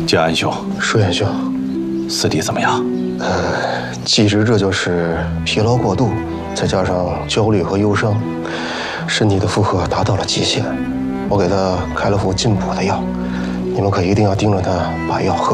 建安兄， 舒元兄， 四弟怎么样？ 既知这就是疲劳过度，再加上焦虑和忧伤，身体的负荷达到了极限。我给他开了副进补的药，你们可一定要盯着他把药喝。